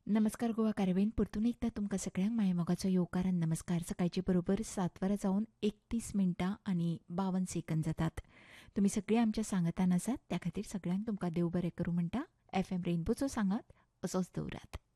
नमस्कार गोवा कारवेन परतून एकदा तुमकां सगळ्यांक मायमोगाचो येवकारान नमस्कार. सकाळचे बरोबर 7 जावन 31 मिनटां आनी 52 सेकंद जातात. तुमी सगळीं आमच्या सांगतान आसात त्या खातीर सगळ्यांक तुमकां देव बरें करूं म्हणटा. FM रेनबोचो सांगात असोच दवरात.